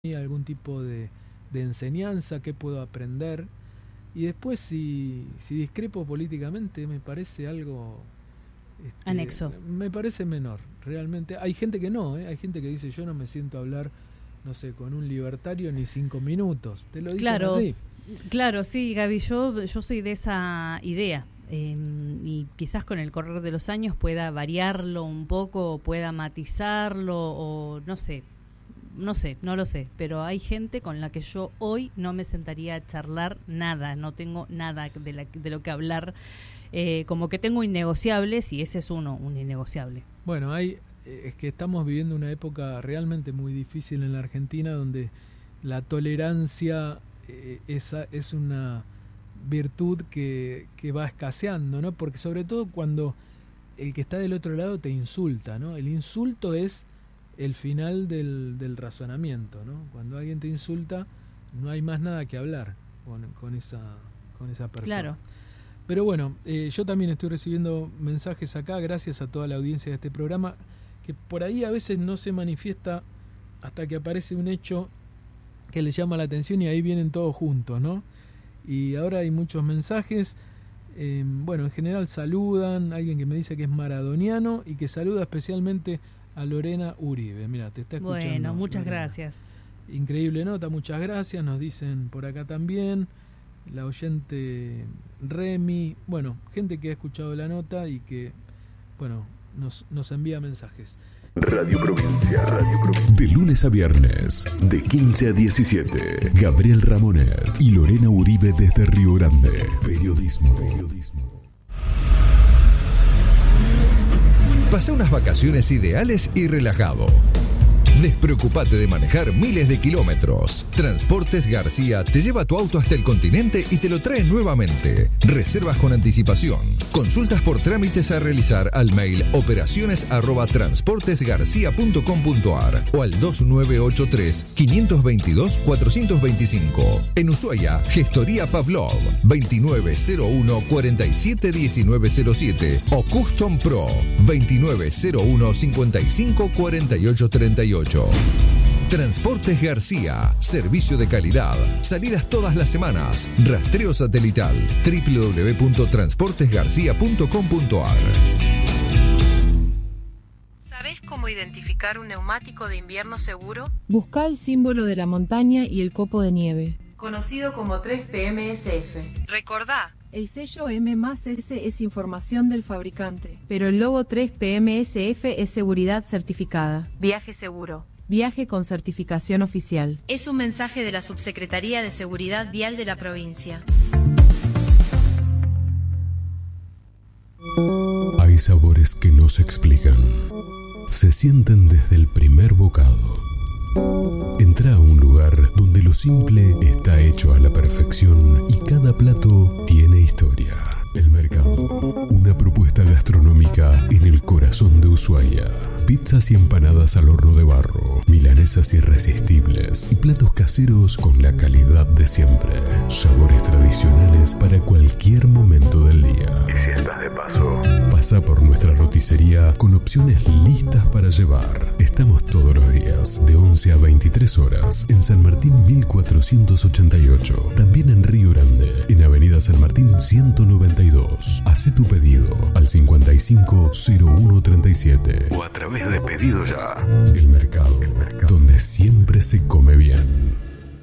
algún tipo de enseñanza, qué puedo aprender, y después si discrepo políticamente me parece algo anexo, me parece menor. Realmente hay gente que no, hay gente que dice yo no me siento a hablar, no sé, con un libertario ni 5 minutos, te lo dicen así. Claro, sí, Gaby, yo soy de esa idea. Y quizás con el correr de los años pueda variarlo un poco, pueda matizarlo, o no lo sé, pero hay gente con la que yo hoy no me sentaría a charlar nada, no tengo nada de lo que hablar, como que tengo innegociables y ese es un innegociable. Bueno, es que estamos viviendo una época realmente muy difícil en la Argentina, donde la tolerancia es una virtud que va escaseando, ¿no? Porque sobre todo cuando el que está del otro lado te insulta, ¿no? El insulto es el final del razonamiento, ¿no? Cuando alguien te insulta no hay más nada que hablar con esa persona. Claro. Pero bueno, yo también estoy recibiendo mensajes acá, gracias a toda la audiencia de este programa, que por ahí a veces no se manifiesta hasta que aparece un hecho que le llama la atención y ahí vienen todos juntos, ¿no? Y ahora hay muchos mensajes. Bueno, en general saludan, alguien que me dice que es maradoniano y que saluda especialmente a Lorena Uribe. Mira, te está escuchando. Bueno, muchas Lorena. Gracias. Increíble nota, muchas gracias, nos dicen por acá también. La oyente Remy, bueno, gente que ha escuchado la nota y que, bueno, nos envía mensajes. Radio Provincia. De lunes a viernes, de 15 a 17. Gabriel Ramonet y Lorena Uribe desde Río Grande. Periodismo. Pasa unas vacaciones ideales y relajado. Despreocupate de manejar miles de kilómetros. Transportes García te lleva tu auto hasta el continente y te lo trae nuevamente. Reservas con anticipación. Consultas por trámites a realizar al mail operaciones@transportesgarcia.com.ar o al 2983-522-425. En Ushuaia, Gestoría Pavlov, 2901-471907 o Custom Pro, 2901-554838. Transportes García, servicio de calidad, salidas todas las semanas, rastreo satelital, www.transportesgarcia.com.ar. ¿Sabés cómo identificar un neumático de invierno seguro? Busca el símbolo de la montaña y el copo de nieve, Conocido como 3PMSF. Recordá. El sello M+S es información del fabricante, pero el logo 3PMSF es seguridad certificada. Viaje seguro. Viaje con certificación oficial. Es un mensaje de la Subsecretaría de Seguridad Vial de la provincia. Hay sabores que no se explican. Se sienten desde el primer bocado. Entra a un lugar donde lo simple está hecho a la perfección y cada plato tiene historia. El Mercado, una propuesta gastronómica en el corazón de Ushuaia. Pizzas y empanadas al horno de barro, milanesas irresistibles y platos caseros con la calidad de siempre. Sabores tradicionales para cualquier momento del día. Y si estás de paso, pasa por nuestra roticería con opciones listas para llevar. Estamos todos los días de 11 a 23 horas en San Martín 1488. También en Río Grande, en Avenida San Martín 192. Hacé tu pedido al 550137 o a través de Pedido Ya. El Mercado, donde siempre se come bien.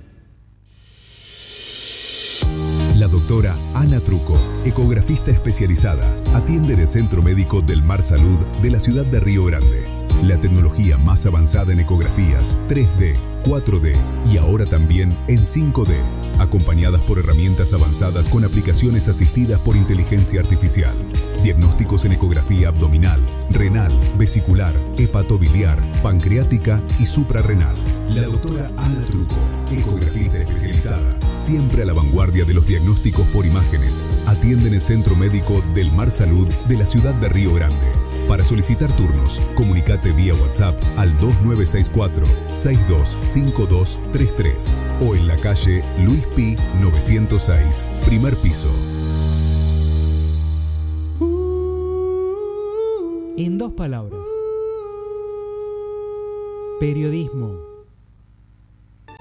La doctora Ana Truco, ecografista especializada, atiende en el Centro Médico del Mar Salud de la ciudad de Río Grande. La tecnología más avanzada en ecografías 3D, 4D y ahora también en 5D, acompañadas por herramientas avanzadas con aplicaciones asistidas por inteligencia artificial. Diagnósticos en ecografía abdominal, renal, vesicular, hepatobiliar, pancreática y suprarrenal. La doctora Ana Truco, ecografista especializada, siempre a la vanguardia de los diagnósticos por imágenes, atiende en el Centro Médico del Mar Salud de la ciudad de Río Grande. Para solicitar turnos, comunicate vía WhatsApp al 2964-625233 o en la calle Luis Pi 906, primer piso. En 2 palabras. Periodismo.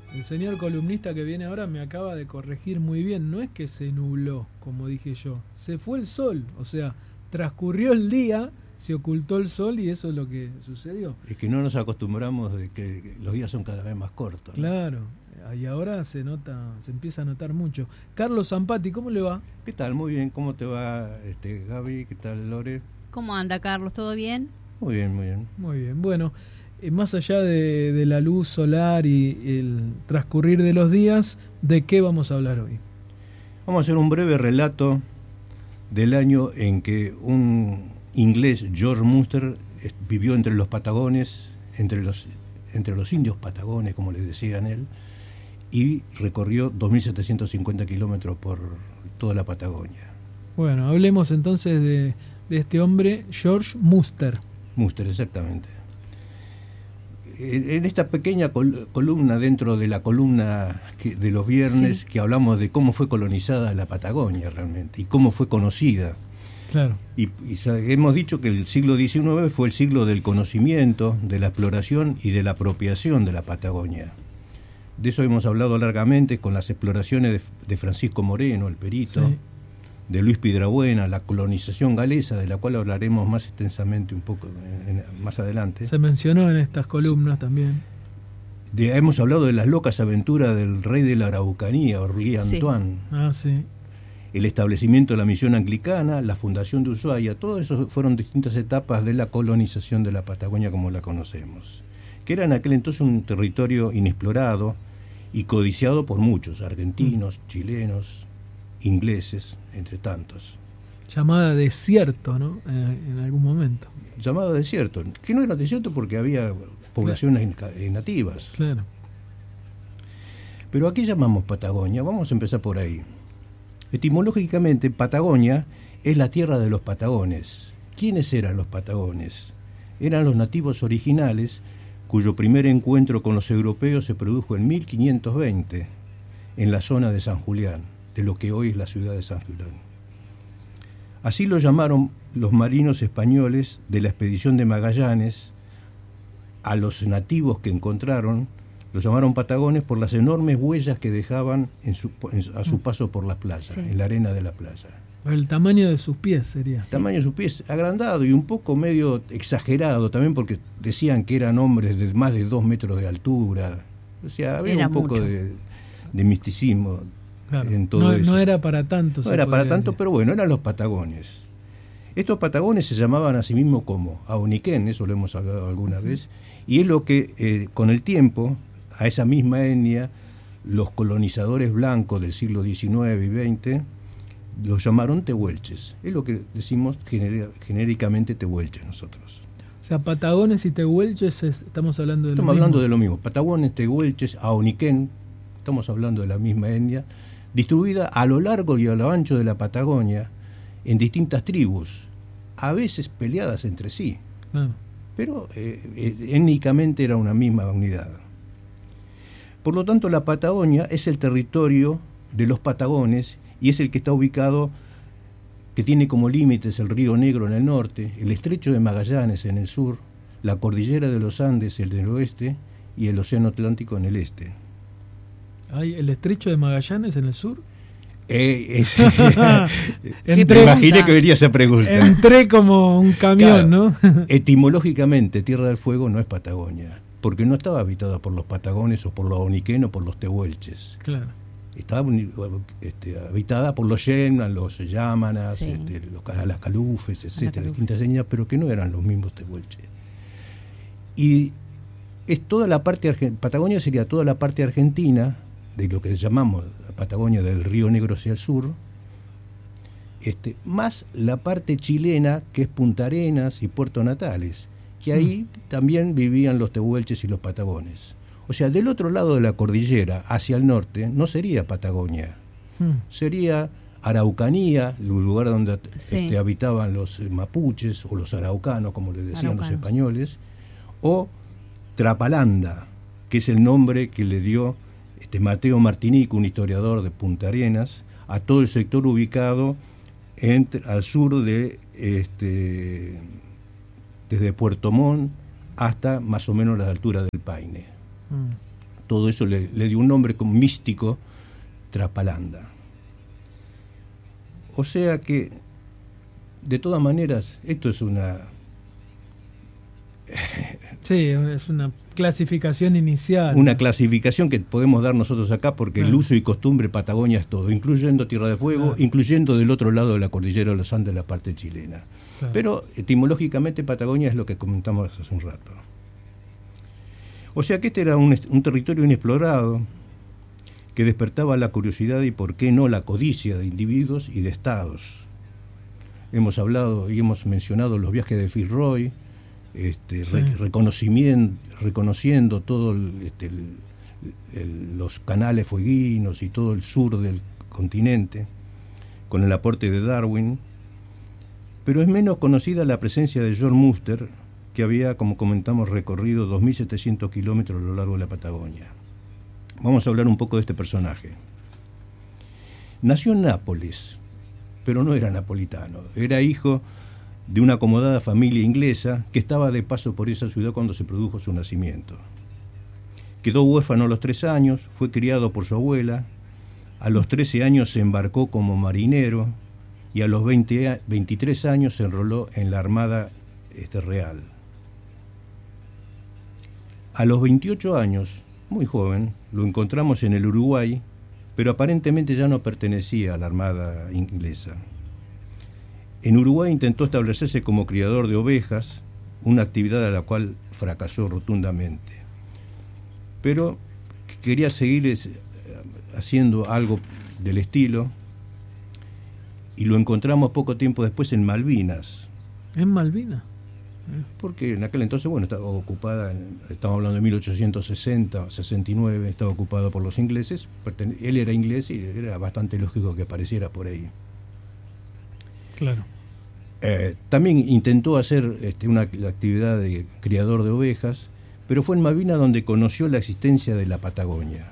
El señor columnista que viene ahora me acaba de corregir muy bien. No es que se nubló, como dije yo. Se fue el sol. O sea, transcurrió el día, se ocultó el sol y eso es lo que sucedió. Es que no nos acostumbramos de que los días son cada vez más cortos, ¿no? Claro. Y ahora se empieza a notar mucho. Carlos Zampati, ¿cómo le va? ¿Qué tal? Muy bien. ¿Cómo te va, Gaby? ¿Qué tal, Lore? ¿Cómo anda, Carlos? ¿Todo bien? Muy bien, muy bien. Muy bien. Bueno, más allá de la luz solar y el transcurrir de los días, ¿de qué vamos a hablar hoy? Vamos a hacer un breve relato del año en que un inglés, George Munster, vivió entre los Patagones, entre los indios Patagones, como les decían él, y recorrió 2.750 kilómetros por toda la Patagonia. Bueno, hablemos entonces de este hombre, George Munster. Munster, exactamente. En esta pequeña columna, dentro de la columna de los viernes, sí, que hablamos de cómo fue colonizada la Patagonia realmente y cómo fue conocida. Claro. Y hemos dicho que el siglo XIX fue el siglo del conocimiento, de la exploración y de la apropiación de la Patagonia. De eso hemos hablado largamente con las exploraciones de Francisco Moreno, el perito, sí, de Luis Piedrabuena, la colonización galesa, de la cual hablaremos más extensamente un poco más adelante. Se mencionó en estas columnas, sí, también. Hemos hablado de las locas aventuras del rey de la Araucanía, Orly Antoine. Sí. El establecimiento de la misión anglicana, la fundación de Ushuaia, todo eso fueron distintas etapas de la colonización de la Patagonia como la conocemos, que era en aquel entonces un territorio inexplorado y codiciado por muchos, argentinos, chilenos, ingleses, entre tantos. Llamada desierto, ¿no? En algún momento. Llamada desierto, que no era desierto porque había poblaciones nativas. Claro. Pero ¿a qué llamamos Patagonia? Vamos a empezar por ahí. Etimológicamente, Patagonia es la tierra de los patagones. ¿Quiénes eran los patagones? Eran los nativos originales, cuyo primer encuentro con los europeos se produjo en 1520, en la zona de San Julián, de lo que hoy es la ciudad de San Julián. Así lo llamaron los marinos españoles de la expedición de Magallanes. A los nativos que encontraron los llamaron patagones por las enormes huellas que dejaban a su paso por las playas, sí, en la arena de la playa. El tamaño de sus pies sería. El tamaño de sus pies, agrandado y un poco medio exagerado también, porque decían que eran hombres de más de 2 metros de altura. O sea, había era un poco de misticismo, claro, en todo eso. No era para tanto. No era para tanto, pero bueno, eran los patagones. Estos patagones se llamaban a sí mismos como Aoniquén, eso lo hemos hablado alguna vez, y es lo que con el tiempo, a esa misma etnia, los colonizadores blancos del siglo XIX y XX los llamaron tehuelches. Es lo que decimos genéricamente tehuelches nosotros. O sea, patagones y tehuelches estamos hablando de lo mismo. Estamos hablando de lo mismo. Patagones, tehuelches, Aoniquén, estamos hablando de la misma etnia, distribuida a lo largo y a lo ancho de la Patagonia en distintas tribus, a veces peleadas entre sí, pero étnicamente era una misma unidad. Por lo tanto, la Patagonia es el territorio de los patagones y es el que está ubicado, que tiene como límites el Río Negro en el norte, el Estrecho de Magallanes en el sur, la Cordillera de los Andes en el oeste y el Océano Atlántico en el este. ¿Hay el Estrecho de Magallanes en el sur? Me imaginé que venía esa pregunta. Entré como un camión, claro, ¿no? Etimológicamente, Tierra del Fuego no es Patagonia, porque no estaba habitada por los patagones o por los aoniquén o por los tehuelches. Claro. Estaba habitada por los yemas, los yámanas, sí, las calufes, etcétera, distintas etnias, pero que no eran los mismos tehuelches. Y es toda la parte Patagonia sería toda la parte argentina, de lo que llamamos Patagonia del Río Negro hacia el sur, más la parte chilena, que es Punta Arenas y Puerto Natales, que ahí también vivían los tehuelches y los patagones. O sea, del otro lado de la cordillera, hacia el norte, no sería Patagonia, sería Araucanía, el lugar donde sí, habitaban los mapuches o los araucanos, como les decían los españoles, o Trapalanda, que es el nombre que le dio Mateo Martinico, un historiador de Punta Arenas, a todo el sector ubicado al sur de desde Puerto Montt hasta más o menos las alturas del Paine. todo eso le dio un nombre como místico, Trapalanda. O sea que, de todas maneras, esto es una... Sí, es una clasificación inicial. Una clasificación que podemos dar nosotros acá, porque el uso y costumbre Patagonia es todo, incluyendo Tierra de Fuego, incluyendo del otro lado de la cordillera de los Andes, la parte chilena. Pero etimológicamente Patagonia es lo que comentamos hace un rato. O sea que este era un territorio inexplorado que despertaba la curiosidad y, por qué no, la codicia de individuos y de estados. Hemos hablado y hemos mencionado los viajes de Fitzroy, reconociendo todo los canales fueguinos y todo el sur del continente, con el aporte de Darwin. Pero es menos conocida la presencia de John Muster, que había, como comentamos, recorrido 2.700 kilómetros a lo largo de la Patagonia. Vamos a hablar un poco de este personaje. Nació en Nápoles, pero no era napolitano, era hijo de una acomodada familia inglesa que estaba de paso por esa ciudad cuando se produjo su nacimiento. Quedó huérfano a los 3 años, fue criado por su abuela, a los 13 años se embarcó como marinero y a los 23 años se enroló en la Armada Real. A los 28 años, muy joven, lo encontramos en el Uruguay, pero aparentemente ya no pertenecía a la Armada inglesa. En Uruguay intentó establecerse como criador de ovejas, una actividad a la cual fracasó rotundamente. Pero quería seguir haciendo algo del estilo y lo encontramos poco tiempo después en Malvinas. ¿En Malvinas? Porque en aquel entonces, bueno, estaba ocupada, estamos hablando de 1860, 69, estaba ocupado por los ingleses. Él era inglés y era bastante lógico que apareciera por ahí. Claro. También intentó hacer una actividad de criador de ovejas, pero fue en Malvinas donde conoció la existencia de la Patagonia.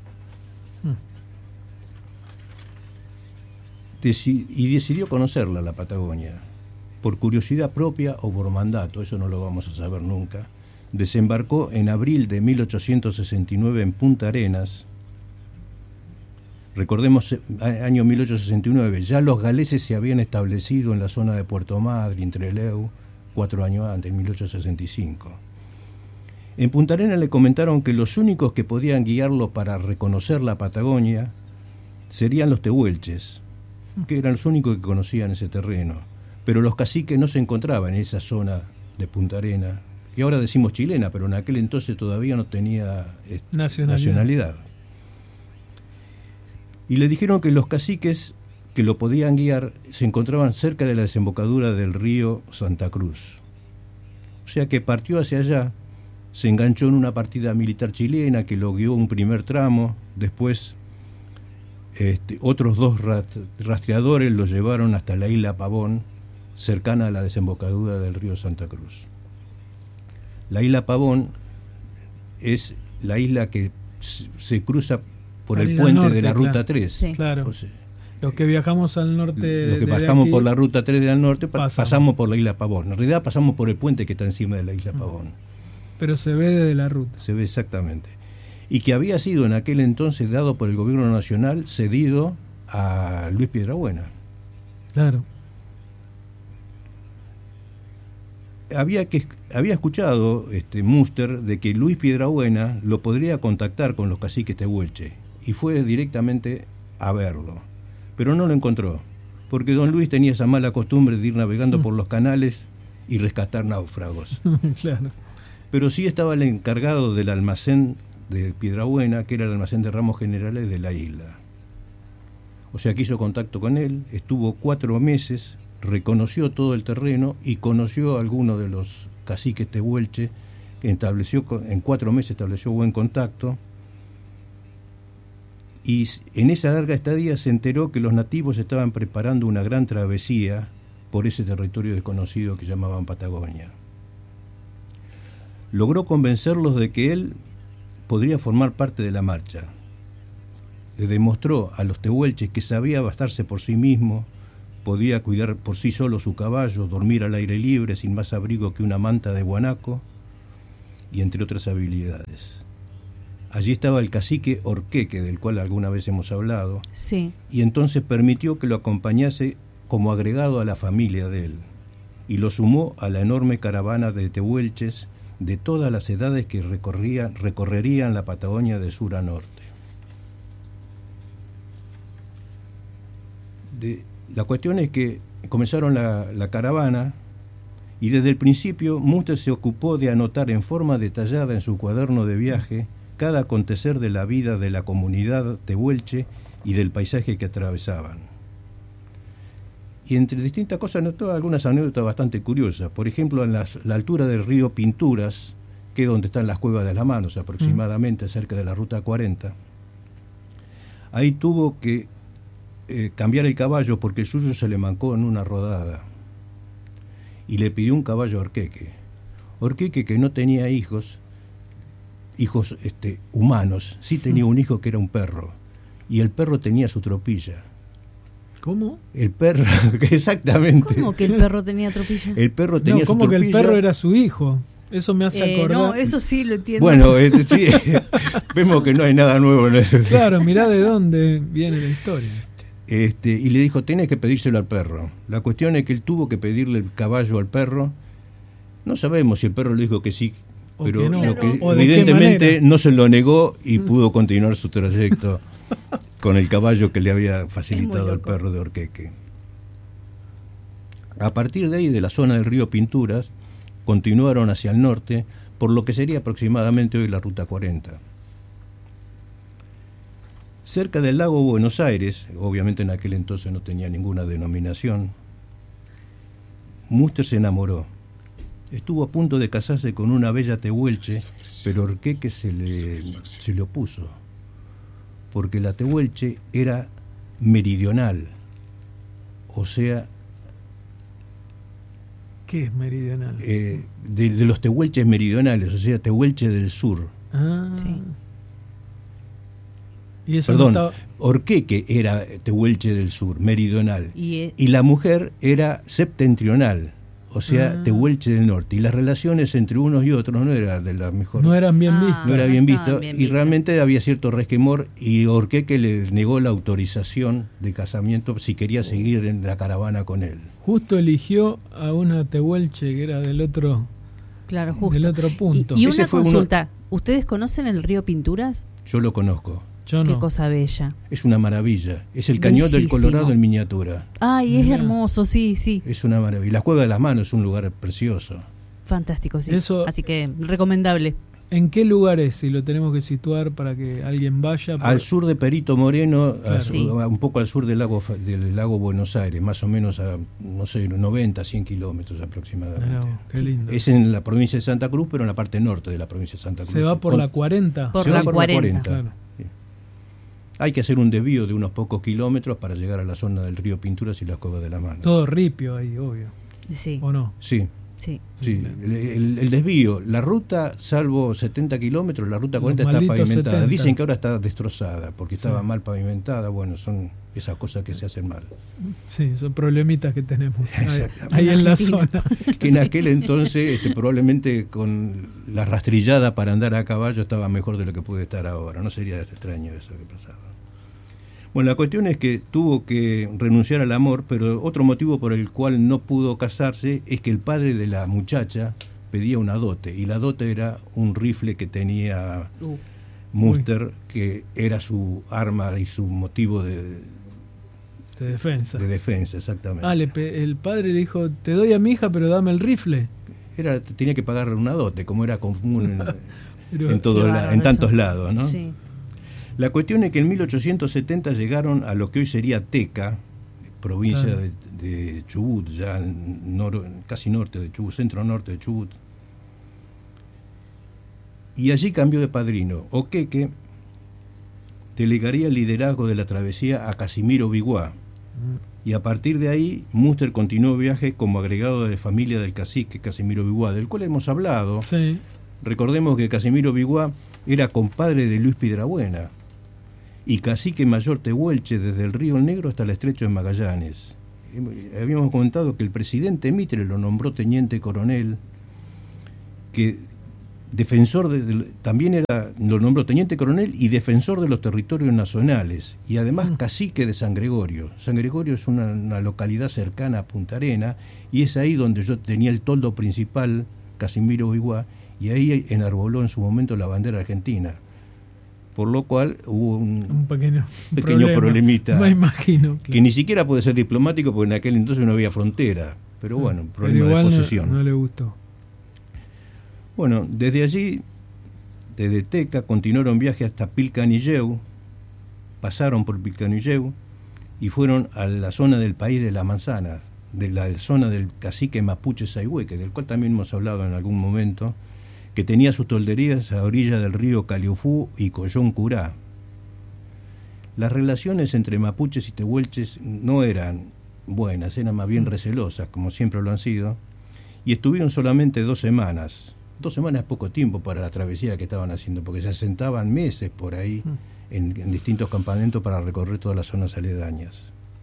Y decidió conocerla, la Patagonia, por curiosidad propia o por mandato, eso no lo vamos a saber nunca. Desembarcó en abril de 1869 en Punta Arenas. Recordemos, año 1869, ya los galeses se habían establecido en la zona de Puerto Madryn, Trelew, 4 años antes, en 1865. En Punta Arenas le comentaron que los únicos que podían guiarlo para reconocer la Patagonia serían los tehuelches, que eran los únicos que conocían ese terreno. Pero los caciques no se encontraban en esa zona de Punta Arenas, que ahora decimos chilena, pero en aquel entonces todavía no tenía nacionalidad. Y le dijeron que los caciques que lo podían guiar se encontraban cerca de la desembocadura del río Santa Cruz. O sea que partió hacia allá, se enganchó en una partida militar chilena que lo guió un primer tramo, después otros 2 rastreadores lo llevaron hasta la isla Pavón, cercana a la desembocadura del río Santa Cruz. La isla Pavón es la isla que se cruza por el puente norte, de la Ruta 3. Sí. Claro. O sea, los que viajamos al norte... Los que bajamos por la Ruta 3 del norte pasamos por la isla Pavón. En realidad pasamos por el puente que está encima de la isla Pavón. Pero se ve desde la ruta. Se ve exactamente. Y que había sido en aquel entonces dado por el gobierno nacional, cedido a Luis Piedrabuena. Claro. Había escuchado Muster de que Luis Piedrabuena lo podría contactar con los caciques tehuelche y fue directamente a verlo, pero no lo encontró, porque don Luis tenía esa mala costumbre de ir navegando por los canales y rescatar náufragos. Claro. Pero sí estaba el encargado del almacén de Piedrabuena, que era el almacén de ramos generales de la isla. O sea que hizo contacto con él, estuvo 4 meses, reconoció todo el terreno y conoció a algunos de los caciques tehuelche, que en 4 meses estableció buen contacto, y en esa larga estadía se enteró que los nativos estaban preparando una gran travesía por ese territorio desconocido que llamaban Patagonia. Logró convencerlos de que él podría formar parte de la marcha. Le demostró a los tehuelches que sabía bastarse por sí mismo, podía cuidar por sí solo su caballo, dormir al aire libre sin más abrigo que una manta de guanaco, y entre otras habilidades. Allí estaba el cacique Orqueque, del cual alguna vez hemos hablado, Sí. y entonces permitió que lo acompañase como agregado a la familia de él, y lo sumó a la enorme caravana de tehuelches de todas las edades que recorrerían la Patagonia de sur a norte. La cuestión es que comenzaron la caravana, y desde el principio Múster se ocupó de anotar en forma detallada en su cuaderno de viaje cada acontecer de la vida de la comunidad tehuelche y del paisaje que atravesaban. Y entre distintas cosas notó algunas anécdotas bastante curiosas. Por ejemplo, en la altura del río Pinturas, que es donde están las Cuevas de las Manos, aproximadamente cerca de la Ruta 40, ahí tuvo que cambiar el caballo porque el suyo se le mancó en una rodada. Y le pidió un caballo a Orqueque. Orqueque, que no tenía hijos humanos, sí tenía un hijo que era un perro, y el perro tenía su tropilla. ¿Cómo? El perro, exactamente. ¿Cómo que el perro tenía tropilla? El perro tenía su ¿cómo tropilla. que el perro era su hijo? Eso me hace acordar. No, eso sí lo entiendo. Bueno, sí, vemos que no hay nada nuevo en eso. Claro, mirá de dónde viene la historia. Y le dijo, tenés que pedírselo al perro. La cuestión es que él tuvo que pedirle el caballo al perro. No sabemos si el perro le dijo que sí, pero que no. lo que ¿O de qué evidentemente manera? no se lo negó y pudo continuar su trayecto con el caballo que le había facilitado al perro de Orqueque. A partir de ahí, de la zona del río Pinturas, continuaron hacia el norte, por lo que sería aproximadamente hoy la Ruta 40. Cerca del lago Buenos Aires, obviamente en aquel entonces no tenía ninguna denominación, Múster se enamoró. Estuvo a punto de casarse con una bella tehuelche, pero Orqueque se le opuso, porque la tehuelche era meridional, o sea, ¿Qué es meridional? de los tehuelches meridionales, o sea, tehuelche del sur. Ah. Sí. Y eso Perdón, no estaba... Orqueque era tehuelche del sur, meridional, Y, y la mujer era septentrional, o sea, tehuelche del norte, y las relaciones entre unos y otros no eran de las mejores. No eran bien vistas. No era bien estaban visto, bien y vistas. realmente había cierto resquemor, y Orqueque le negó la autorización de casamiento si quería seguir en la caravana con él. Justo eligió a una tehuelche que era del otro Claro, del otro punto. Y Ese una fue consulta. ¿Ustedes conocen el río Pinturas? Yo lo conozco, Yo Qué no. cosa bella. es una maravilla, es el cañón del Bellísimo. Colorado en miniatura, Ay, es Mirá. hermoso, sí, sí. es una maravilla. La Cueva de las Manos es un lugar precioso. Fantástico, sí. Eso- Así que recomendable. ¿En qué lugar es? Si lo tenemos que situar para que alguien vaya. Al sur de Perito Moreno, Sí. un poco al sur del lago Buenos Aires, más o menos a, no sé, 90, 100 kilómetros aproximadamente. Mirá vos, qué lindo. Es en la provincia de Santa Cruz, pero en la parte norte de la provincia de Santa Cruz. Se va por la 40. Por Se va la 40. Claro. Sí. Hay que hacer un desvío de unos pocos kilómetros para llegar a la zona del río Pinturas y las Cuevas de la Mano. Todo ripio ahí, obvio. Sí, ¿O no? Sí, sí. sí. El desvío, la ruta, salvo 70 kilómetros, la ruta Los 40 está malditos pavimentada. 70. Dicen que ahora está destrozada porque estaba Sí. mal pavimentada. Bueno, son esas cosas que se hacen mal. Sí, son problemitas que tenemos ahí, Exactamente. ahí en la Argentina. zona. Que en aquel entonces probablemente con la rastrillada para andar a caballo estaba mejor de lo que puede estar ahora. No sería extraño eso que pasaba. Bueno, la cuestión es que tuvo que renunciar al amor, pero otro motivo por el cual no pudo casarse es que el padre de la muchacha pedía una dote, y la dote era un rifle que tenía Múster, que era su arma y su motivo de defensa. exactamente. El padre le dijo, te doy a mi hija, pero dame el rifle. Tenía que pagarle una dote, como era común Pero- en Qué bárbaro tantos eso. lados, ¿no? Sí. La cuestión es que en 1870 llegaron a lo que hoy sería Teca, provincia Claro. de Chubut, ya casi norte de Chubut, centro norte de Chubut. Y allí cambió de padrino. Oqueque delegaría el liderazgo de la travesía a Casimiro Biguá. Y a partir de ahí, Múster continuó viaje como agregado de familia del cacique Casimiro Biguá, del cual hemos hablado. Sí. Recordemos que Casimiro Biguá era compadre de Luis Piedrabuena y cacique mayor tehuelche desde el Río Negro hasta el Estrecho de Magallanes. Habíamos comentado que el presidente Mitre lo nombró teniente coronel, que defensor también lo nombró teniente coronel y defensor de los territorios nacionales, y además cacique de San Gregorio. San Gregorio es una localidad cercana a Punta Arenas, y es ahí donde yo tenía el toldo principal, Casimiro Biguá, y ahí enarboló en su momento la bandera argentina. Por lo cual hubo un pequeño problemita. Me imagino. Claro. Que ni siquiera puede ser diplomático porque en aquel entonces no había frontera. Pero bueno, problema de posesión. No le gustó. Bueno, desde allí, desde Teca, continuaron viaje hasta Pilcanilleu, pasaron por Pilcanilleu y fueron a la zona del país de la manzana, de la zona del cacique mapuche Sayhueque, del cual también hemos hablado en algún momento, que tenía sus tolderías a orilla del río Caliufú y Collón Curá. Las relaciones entre mapuches y tehuelches no eran buenas, eran más bien recelosas, como siempre lo han sido, y estuvieron solamente 2 semanas. 2 semanas es poco tiempo para la travesía que estaban haciendo, porque se asentaban meses por ahí en distintos campamentos para recorrer todas las zonas aledañas.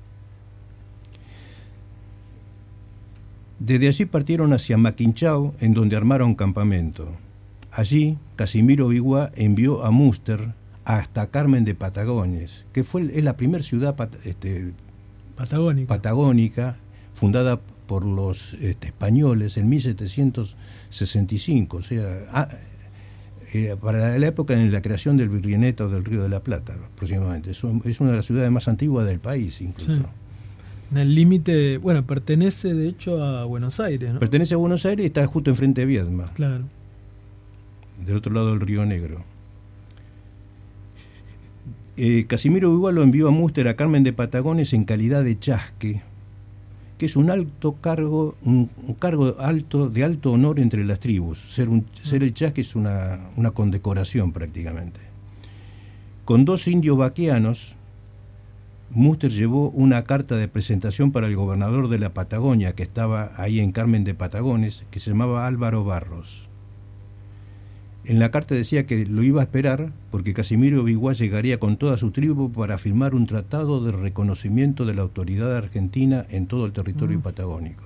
Desde allí partieron hacia Maquinchao, en donde armaron campamento. Allí, Casimiro Biguá envió a Múster hasta Carmen de Patagones, que es la primera ciudad patagónica fundada por los españoles en 1765, o sea, para la época de la creación del virreinato del Río de la Plata, aproximadamente. Es una de las ciudades más antiguas del país, incluso. Sí. En el límite, bueno, pertenece de hecho a Buenos Aires, ¿no? Pertenece a Buenos Aires y está justo enfrente de Viedma. Claro. Del otro lado del Río Negro. Casimiro Biguá lo envió a Múster a Carmen de Patagones en calidad de chasque, que es un alto cargo, un cargo alto de alto honor entre las tribus. Ser el chasque es una condecoración prácticamente. Con 2 indios vaqueanos, Múster llevó una carta de presentación para el gobernador de la Patagonia, que estaba ahí en Carmen de Patagones, que se llamaba Álvaro Barros. En la carta decía que lo iba a esperar porque Casimiro Biguá llegaría con toda su tribu para firmar un tratado de reconocimiento de la autoridad argentina en todo el territorio patagónico.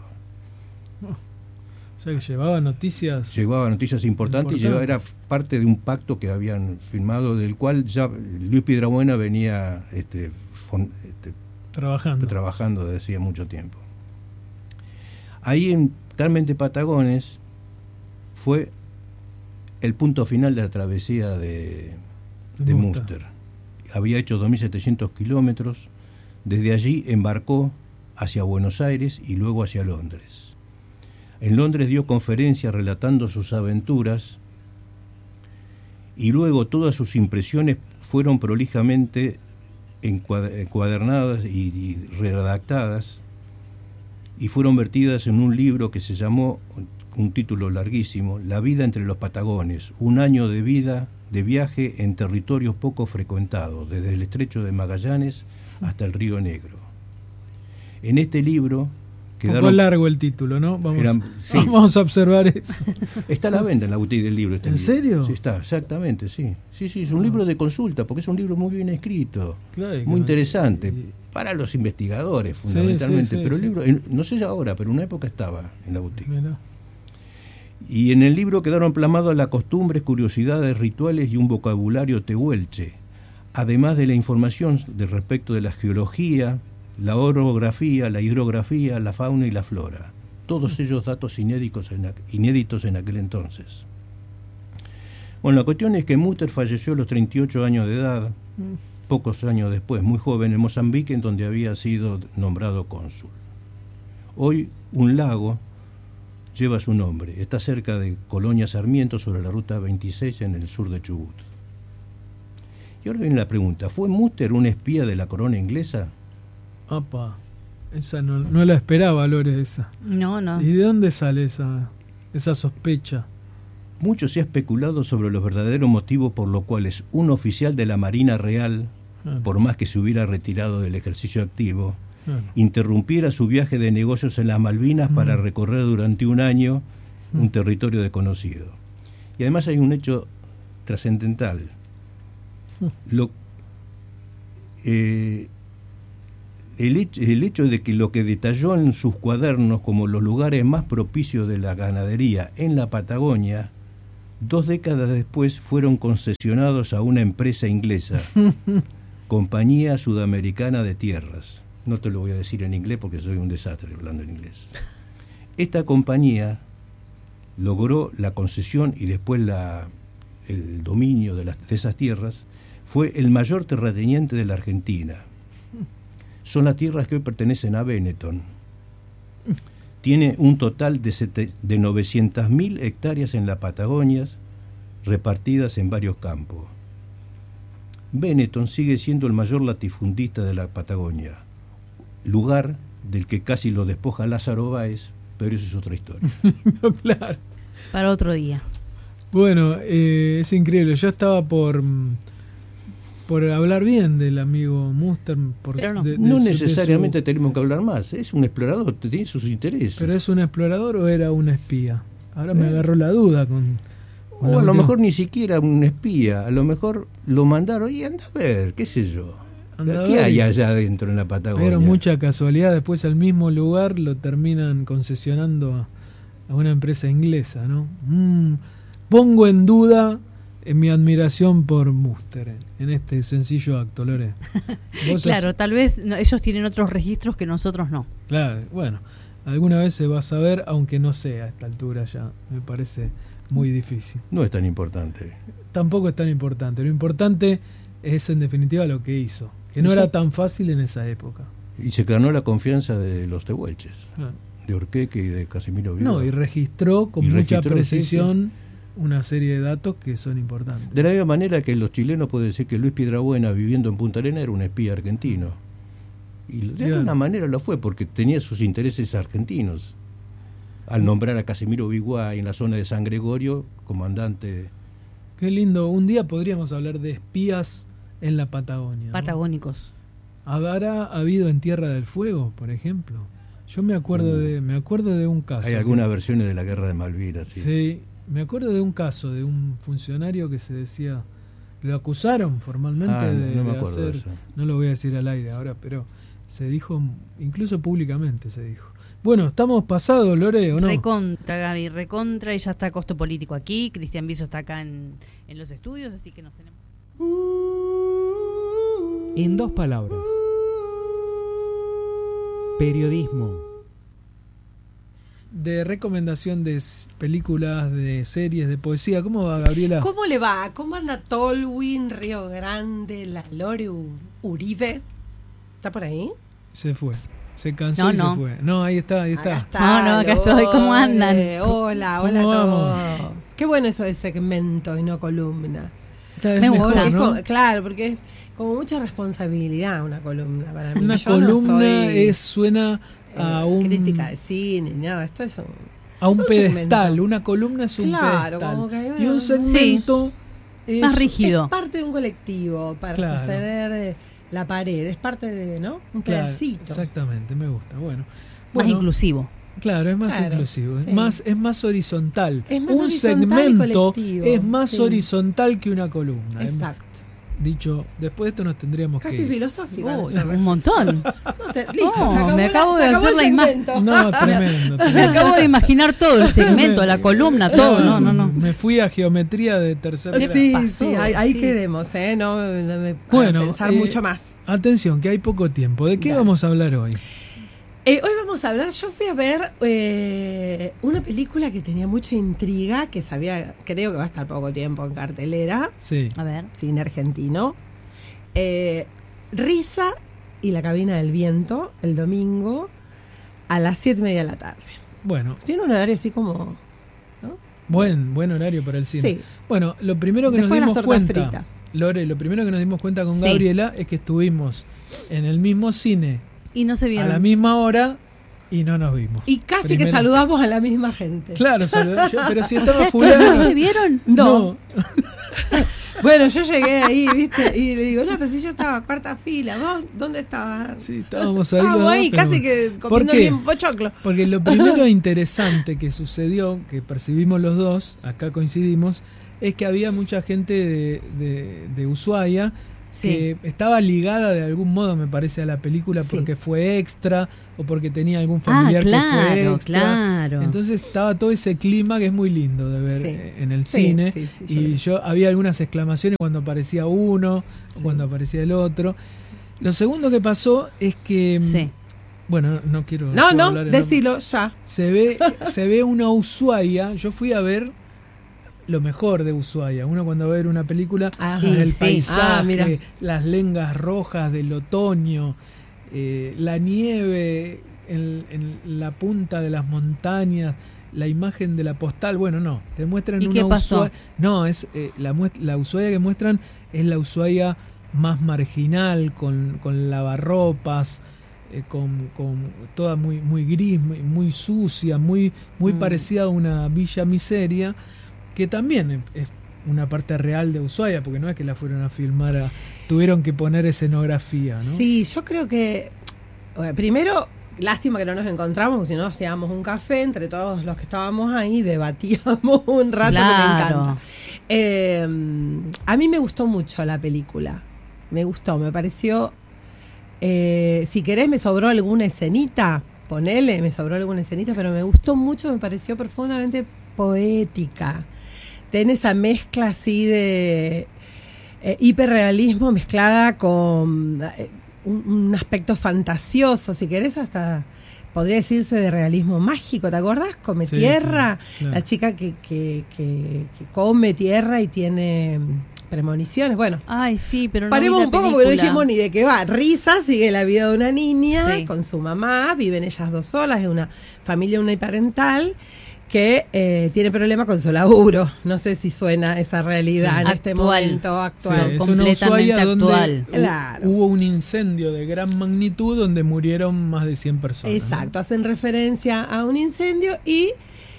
O sea que llevaba noticias. Llevaba noticias importantes y era parte de un pacto que habían firmado, del cual ya Luis Piedrabuena venía trabajando desde hacía mucho tiempo. Ahí en Carmen de Patagones fue el punto final de la travesía de Múster. Había hecho 2.700 kilómetros. Desde allí embarcó hacia Buenos Aires y luego hacia Londres. En Londres dio conferencias relatando sus aventuras y luego todas sus impresiones fueron prolijamente encuadernadas y redactadas y fueron vertidas en un libro que se llamó, un título larguísimo, La vida entre los Patagones, un año de vida, de viaje en territorios poco frecuentados, desde el estrecho de Magallanes hasta el Río Negro. En este libro quedaron... Un poco largo el título, ¿no? Vamos a observar eso. Está a la venta en la boutique del libro. ¿En serio? Sí, está, exactamente, sí. Sí, es un libro de consulta, porque es un libro muy bien escrito, claro, muy interesante, para los investigadores fundamentalmente, pero el libro, no sé ahora, pero en una época estaba en la boutique. Mira. Y en el libro quedaron plasmadas las costumbres, curiosidades, rituales y un vocabulario tehuelche, además de la información respecto de la geología, la orografía, la hidrografía, la fauna y la flora. Todos ellos datos inéditos en aquel entonces. Bueno, la cuestión es que Múster falleció a los 38 años de edad, pocos años después, muy joven, en Mozambique, en donde había sido nombrado cónsul. Hoy un lago lleva su nombre. Está cerca de Colonia Sarmiento, sobre la ruta 26 en el sur de Chubut. Y ahora viene la pregunta, ¿fue Múster un espía de la corona inglesa? Apa, esa no la esperaba, Lores, esa. No. ¿Y de dónde sale esa sospecha? Mucho se ha especulado sobre los verdaderos motivos por los cuales un oficial de la Marina Real, por más que se hubiera retirado del ejercicio activo, interrumpiera su viaje de negocios en las Malvinas para recorrer durante un año un territorio desconocido. Y además hay un hecho trascendental. El hecho de que lo que detalló en sus cuadernos como los lugares más propicios de la ganadería en la Patagonia 2 décadas después fueron concesionados a una empresa inglesa, Compañía Sudamericana de Tierras. No te lo voy a decir en inglés porque soy un desastre hablando en inglés. Esta compañía logró la concesión y después el dominio de esas tierras. Fue el mayor terrateniente de la Argentina. Son las tierras que hoy pertenecen a Benetton. Tiene un total de 900.000 hectáreas en la Patagonia, repartidas en varios campos. Benetton sigue siendo el mayor latifundista de la Patagonia, lugar del que casi lo despoja Lázaro Báez, pero eso es otra historia. No, claro. Para otro día. Bueno, es increíble. Yo estaba por hablar bien del amigo Muster. Pero no. No necesariamente tenemos que hablar más. Es un explorador, tiene sus intereses. ¿Pero es un explorador o era un espía? Ahora me agarró la duda con o a lo mejor ni siquiera un espía. A lo mejor lo mandaron y anda a ver, qué sé yo. ¿Qué hay allá adentro en la Patagonia? Pero mucha casualidad. Después al mismo lugar lo terminan concesionando a una empresa inglesa, ¿no? Pongo en duda mi admiración por Muster en este sencillo acto, Lore. Claro, tal vez ellos tienen otros registros que nosotros no. Claro, bueno, alguna vez se va a saber, aunque no sea a esta altura ya, me parece muy difícil. No es tan importante. Tampoco es tan importante, lo importante es en definitiva lo que hizo, que no era tan fácil en esa época. Y se ganó la confianza de los tehuelches, de Urqueque y de Casimiro Viva. No, y registró con mucha precisión una serie de datos que son importantes. De la misma manera que los chilenos pueden decir que Luis Piedrabuena, viviendo en Punta Arenas, era un espía argentino. Y de alguna manera lo fue, porque tenía sus intereses argentinos. Al nombrar a Casimiro Vigua en la zona de San Gregorio, comandante. Qué lindo. Un día podríamos hablar de espías en la Patagonia, ¿no? Patagónicos. ¿Habrá habido en Tierra del Fuego, por ejemplo? Yo me acuerdo de un caso. Hay algunas versiones de la Guerra de Malvinas, sí. Sí. Me acuerdo de un caso de un funcionario que se decía, lo acusaron formalmente no me acuerdo de eso. No lo voy a decir al aire ahora, pero se dijo, incluso públicamente se dijo. Bueno, estamos pasados, Lore, ¿o no? Recontra, Gaby, recontra, y ya está Costo Político aquí, Cristian Biso está acá en los estudios, así que nos tenemos. En 2 palabras. Periodismo. De recomendación de películas, de series, de poesía. ¿Cómo va, Gabriela? ¿Cómo le va? ¿Cómo anda Tolwin, Río Grande, la Lore Uribe? ¿Está por ahí? Se fue. Se cansó y se fue. No, ahí está. Acá estoy. ¿Cómo andan? Hola a todos. Qué bueno eso del segmento y no columna. Me gusta, ¿no? Claro, porque es como mucha responsabilidad una columna para mí. Una columna suena a un crítica de cine, nada, esto es un pedestal, una columna es un pedestal. Como que y un segmento es más rígido. Es parte de un colectivo para sostener la pared, es parte de, ¿no? Un pedacito. Exactamente, me gusta. Bueno, más inclusivo. Claro, es más inclusivo, sí. es más horizontal. Es más un horizontal segmento es más horizontal que una columna. Exacto. Dicho, después de esto nos tendríamos casi que ir. Filosófico. Un montón. Listo, me acabo de hacer la imagen. No, tremendo. Me acabo de imaginar todo el segmento, la columna, todo. No. Me fui a geometría de tercer grado. Sí, ahí quedemos, no bueno, pensar mucho más. Atención, que hay poco tiempo. ¿De qué vamos a hablar hoy? Hoy vamos a hablar, yo fui a ver una película que tenía mucha intriga, que creo que va a estar poco tiempo en cartelera. Sí. A ver. Cine argentino. Risa y la cabina del viento, el domingo, a las 7:30 de la tarde. Bueno. Tiene un horario así como, ¿no? Buen horario para el cine. Sí. Bueno, lo primero que Después nos dimos cuenta, frita. Lore, lo primero que nos dimos cuenta con Gabriela es que estuvimos en el mismo cine y no se vieron a la misma hora y no nos vimos. Y casi que saludamos a la misma gente. Claro, pero si estaba fulano. ¿No se vieron? No. Bueno, yo llegué ahí, ¿viste? Y le digo, no, pero si yo estaba cuarta fila, ¿vos dónde estabas? Sí, estábamos ahí. Estábamos ahí, casi que comiendo bien pochoclo. Porque lo primero interesante que sucedió, que percibimos los dos, acá coincidimos, es que había mucha gente de Ushuaia que estaba ligada de algún modo, me parece, a la película porque fue extra o porque tenía algún familiar que fue extra. Claro. Entonces estaba todo ese clima que es muy lindo de ver en el cine. Y yo había algunas exclamaciones cuando aparecía uno o cuando aparecía el otro. Lo segundo que pasó es que... Bueno, no quiero... No, decilo ya. Se ve una Ushuaia. Yo fui a ver lo mejor de Ushuaia. Uno cuando va a ver una película, el paisaje, las lengas rojas del otoño, la nieve en la punta de las montañas, la imagen de la postal. Bueno, no, te muestran una Ushuaia. No, es la Ushuaia que muestran es la Ushuaia más marginal, con lavarropas, con toda muy gris, muy sucia, muy parecida a una villa miseria, que también es una parte real de Ushuaia, porque no es que la fueron a filmar, tuvieron que poner escenografía, ¿no? Sí, yo creo que primero, lástima que no nos encontramos, porque si no hacíamos un café entre todos los que estábamos ahí, debatíamos un rato, que me encanta. A mí me gustó mucho la película, me pareció, si querés me sobró alguna escenita, me sobró alguna escenita, pero me gustó mucho, me pareció profundamente poética. Tiene esa mezcla así de hiperrealismo mezclada con un aspecto fantasioso, si querés hasta podría decirse de realismo mágico. ¿Te acordás? Come tierra, claro. La chica que come tierra y tiene premoniciones. Bueno, pero no paremos un poco porque no dijimos ni de qué va. Risa sigue la vida de una niña con su mamá, viven ellas dos solas, es una familia uniparental que tiene problema con su laburo. No sé si suena esa realidad en este momento actual. Es completamente actual. Claro. Hubo un incendio de gran magnitud donde murieron más de 100 personas. Exacto, ¿no? Hacen referencia a un incendio y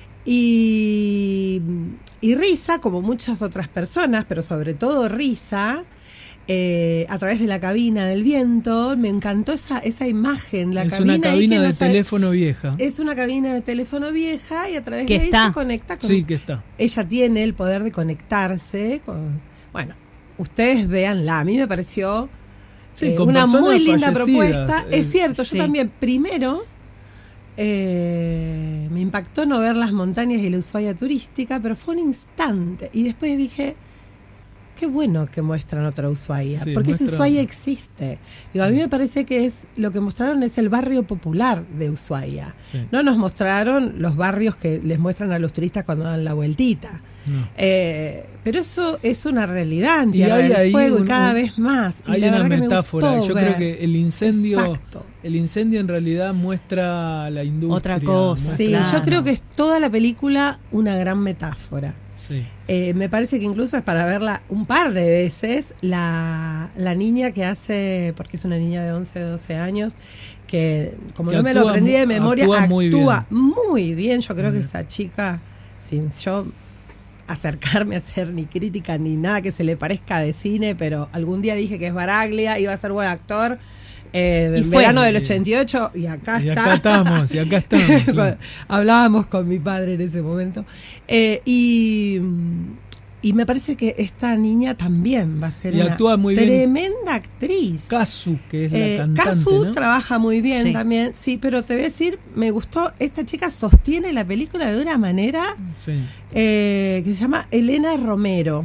Risa, como muchas otras personas, pero sobre todo Risa, a través de la cabina del viento, me encantó esa imagen. Es una cabina de teléfono vieja. Es una cabina de teléfono vieja y a través de ahí se conecta con... Sí, que está. Ella tiene el poder de conectarse con... Bueno, ustedes véanla. A mí me pareció una muy linda propuesta. Es cierto, yo también, primero... me impactó no ver las montañas y la Ushuaia turística, pero fue un instante. Y después dije... Qué bueno que muestran otra Ushuaia, porque esa Ushuaia existe. Digo, a mí me parece que lo que mostraron es el barrio popular de Ushuaia. Sí. No nos mostraron los barrios que les muestran a los turistas cuando dan la vueltita. No. Pero eso es una realidad en Tierra del Fuego y cada vez más. Hay una metáfora. Yo creo que el incendio en realidad muestra la industria. Otra cosa. Sí, yo creo que es toda la película una gran metáfora. Sí. Me parece que incluso es para verla un par de veces. La niña que hace, porque es una niña de 11, 12 años, que como no me lo aprendí de memoria, actúa muy bien. Yo creo que esa chica, sin yo acercarme a hacer ni crítica ni nada que se le parezca de cine, pero algún día dije que es Baraglia, iba a ser buen actor. En verano del 88 y acá estamos. Claro. Hablábamos con mi padre en ese momento y me parece que esta niña también va a ser una tremenda actriz. Kazu, que es la cantante, Kazu, ¿no? trabaja muy bien también, sí, pero te voy a decir, me gustó, esta chica sostiene la película de una manera que se llama Elena Romero.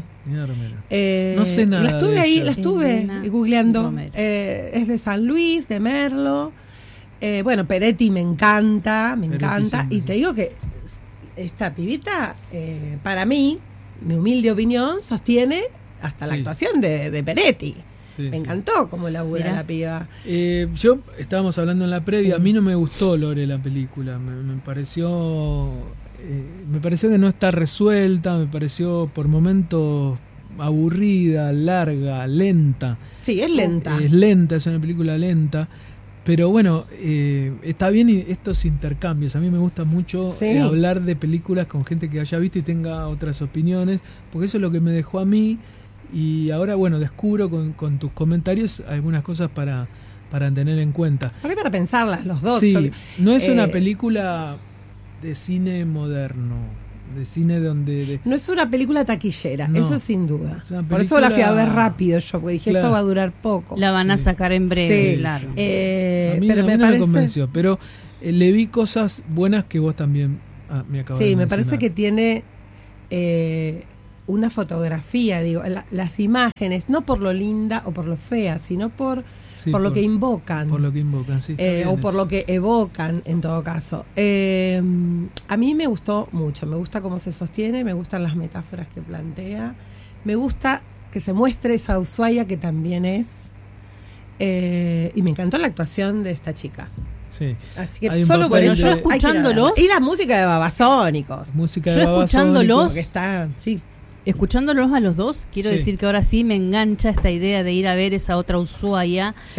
No sé nada. La estuve googleando. Es de San Luis, de Merlo. Bueno, Peretti me encanta. Y te digo que esta pibita, para mí, mi humilde opinión, sostiene hasta la actuación de Peretti. Me encantó cómo labura la piba. Estábamos hablando en la previa. A mí no me gustó, Lore, la película. Me pareció... me pareció que no está resuelta, me pareció por momentos aburrida, larga, lenta. Sí, es lenta. Es una película lenta. Pero bueno, está bien estos intercambios. A mí me gusta mucho hablar de películas con gente que haya visto y tenga otras opiniones, porque eso es lo que me dejó a mí. Y ahora, bueno, descubro con tus comentarios algunas cosas para tener en cuenta. Para pensarlas los dos. Sí, no es una película de cine moderno. cine donde... No es una película taquillera, No. eso sin duda. Es una Por eso la fui a ver película- rápido yo, porque dije, Claro. esto va a durar poco. La van a Sí. sacar en breve, Sí. claro. A mí, Pero a mí me no parece... convenció, pero le vi cosas buenas que vos también me acabas de Sí, me mencionar. parece que tiene una fotografía, digo, las imágenes, no por lo linda o por lo fea, sino por Sí, lo que invocan. Por lo que invocan, sí. está bien O por eso. lo que evocan, en todo caso. A mí me gustó mucho, me gusta cómo se sostiene, me gustan las metáforas que plantea, me gusta que se muestre esa Ushuaia que también es, y me encantó la actuación de esta chica. Sí. Así que Hay un solo por papel eso de- hay que ir a escuchándolos. verla. Y la música de Babasónicos. Música Yo de Babasónicos. escuchándolos- Que está, sí. Escuchándolos a los dos, quiero Sí. decir que ahora sí me engancha esta idea de ir a ver esa otra Ushuaia. Sí.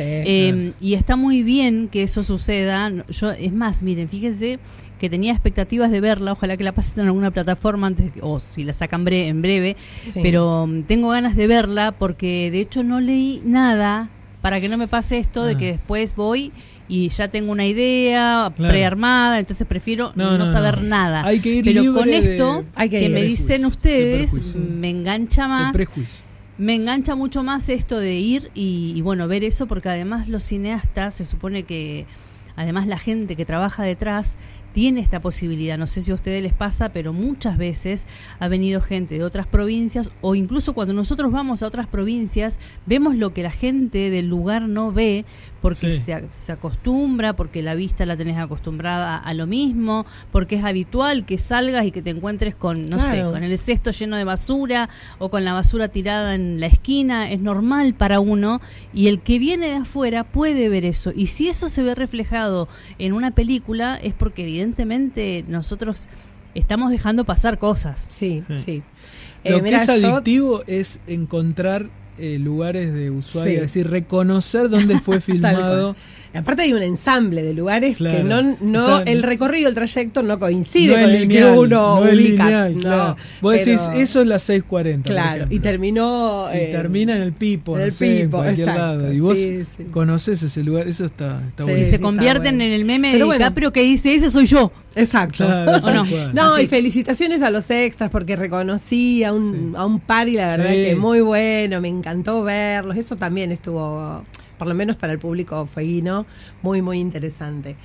Y está muy bien que eso suceda. Yo, es más, miren, fíjense que tenía expectativas de verla, ojalá que la pasen en alguna plataforma antes, o si la sacan en breve, Sí. pero tengo ganas de verla porque de hecho no leí nada para que no me pase esto de Ah. que después voy y ya tengo una idea Claro. prearmada, entonces prefiero no saber nada. Hay que ir Pero libre con esto Hay que que ir. me prejuicio, dicen de ustedes, prejuicio. me engancha El más. prejuicio. Me engancha mucho más esto de ir y bueno, ver eso, porque además los cineastas, se supone que además la gente que trabaja detrás tiene esta posibilidad. No sé si a ustedes les pasa, pero muchas veces ha venido gente de otras provincias, o incluso cuando nosotros vamos a otras provincias, vemos lo que la gente del lugar no ve, porque Sí. se acostumbra, porque la vista la tenés acostumbrada a lo mismo, porque es habitual que salgas y que te encuentres con, no sé, Claro. con el cesto lleno de basura o con la basura tirada en la esquina. Es normal para uno, y el que viene de afuera puede ver eso. Y si eso se ve reflejado en una película, es porque evidentemente nosotros estamos dejando pasar cosas. Sí, Sí. sí. Lo que Mira, es yo- adictivo es encontrar lugares de Ushuaia, Sí. es decir, reconocer dónde fue filmado. Aparte hay un ensamble de lugares Claro. que no O sea, el recorrido, el trayecto no coincide No es con el lineal, que uno no es ubica. lineal, No, claro. Vos pero- decís, eso es las 6:40. por Claro, y ejemplo. terminó... Y termina en el Pipo, en no el sé, en Pipo, cualquier exacto, lado. Y vos sí, sí. conocés ese lugar, eso está Sí. bueno. Y se está convierten bueno. en el meme de Pero bueno. DiCaprio que dice, ese soy yo. Exacto. Claro, tal ¿O no? cual. No, Así. y felicitaciones a los extras porque reconocí a un par y la verdad Sí. que muy bueno, me encantó verlos. Eso también estuvo, por lo menos para el público fueguino, muy, muy interesante.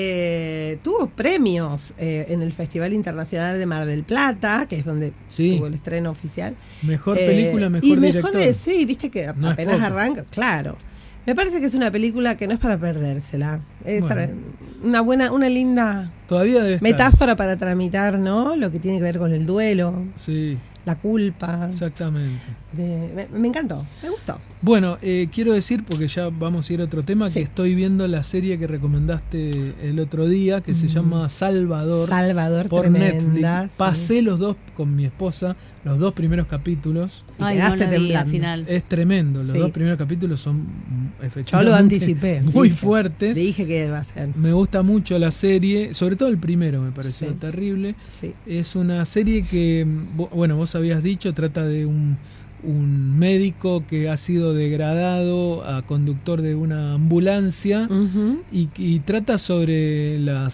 Tuvo premios en el Festival Internacional de Mar del Plata, que es donde Sí. tuvo el estreno oficial. Mejor película, y mejor director. Sí, viste que No es apenas poco. arranca, claro. Me parece que es una película que no es para perdérsela. Es Bueno. una linda Todavía debe estar. metáfora para tramitar, ¿no? Lo que tiene que ver con el duelo, Sí, la culpa. exactamente. Me encantó, me gustó. Bueno, quiero decir, porque ya vamos a ir a otro tema, Sí. que estoy viendo la serie que recomendaste el otro día, que se llama Salvador, Salvador, por tremenda. Netflix. Pasé los dos con mi esposa, los dos primeros capítulos. Y Ay, no quedaste la vi al temblando. final. Es tremendo, los Sí. dos primeros capítulos son Yo efectivamente lo anticipé. muy dije. fuertes. Dije que iba a ser. Me gusta mucho la serie, sobre todo el primero me pareció Sí. terrible. Sí. Es una serie que, bueno, vos habías dicho, trata de un médico que ha sido degradado a conductor de una ambulancia Ujú. y trata sobre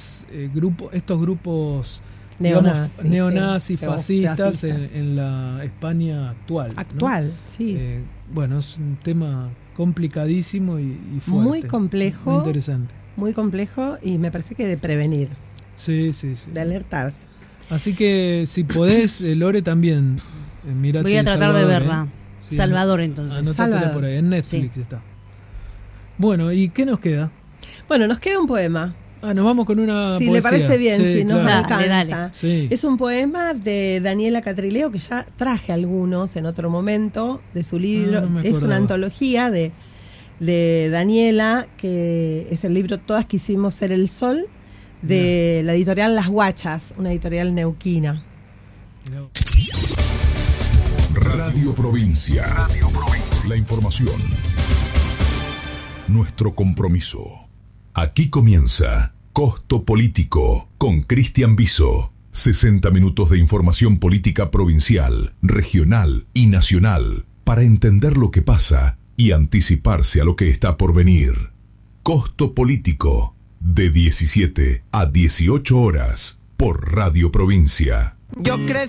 estos grupos Neonazis, digamos, neonazis, sí, fascistas fascistas. en la España actual. ¿no? Actual, sí. Bueno, es un tema complicadísimo y fuerte. Muy complejo. Muy interesante. Muy complejo y me parece que de prevenir, Sí, sí, sí. de alertarse. Así que si podés, Lore, también mirate Voy a tratar de Salvador, verla. Sí, Salvador, entonces. anótatela Salvador. por ahí, en Netflix está. Bueno, ¿y qué nos queda? Bueno, nos queda un poema. Nos vamos con una Si poesía. le parece bien, Sí, si nos claro. Dale, alcanza. dale. Sí. Es un poema de Daniela Catrileo que ya traje algunos en otro momento de su libro. no me Es acordaba. una antología de Daniela, que es el libro Todas quisimos ser el sol, de la editorial Las Guachas, una editorial neuquina. Radio Provincia. La información. Nuestro compromiso. Aquí comienza Costo Político con Cristian Biso. 60 minutos de información política provincial, regional y nacional para entender lo que pasa y anticiparse a lo que está por venir. Costo Político, de 17 a 18 horas por Radio Provincia. Yo crecí